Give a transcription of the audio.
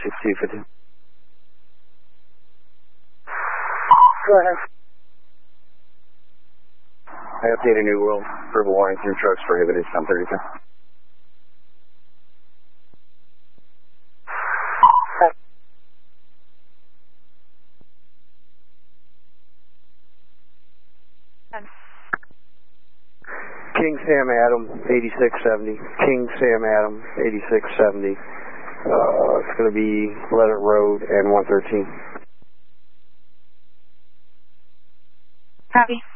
6252. Go ahead. I updated New World. Verbal warning, through trucks prohibited, 1032. King Sam Adam, 8670. King Sam Adam, 8670. It's going to be Levitt Road and 113. Copy.